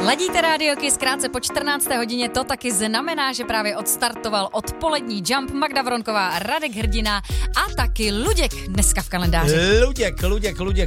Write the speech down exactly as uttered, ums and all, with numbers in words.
Ladíte Rádio Kiss krátce po čtrnácté hodině, to taky znamená, že právě odstartoval odpolední Jump, Magda Vronková, Radek Hrdina a taky Luděk dneska v kalendáři. Luděk, Luděk, Luděk,